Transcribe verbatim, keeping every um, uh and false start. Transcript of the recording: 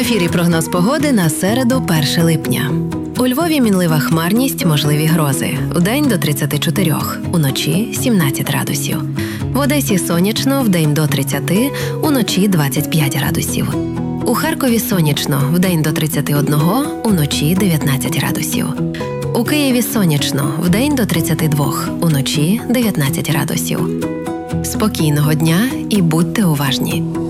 ефірі прогноз погоди на середу, перше липня. У Львові мінлива хмарність, можливі грози. Вдень до тридцяти чотирьох, уночі сімнадцять градусів. В Одесі сонячно, вдень до тридцяти, уночі двадцять п'ять градусів. У Харкові сонячно, вдень до тридцяти одного, уночі дев'ятнадцять градусів. У Києві сонячно, вдень до тридцяти двох, уночі дев'ятнадцять градусів. Спокійного дня і будьте уважні!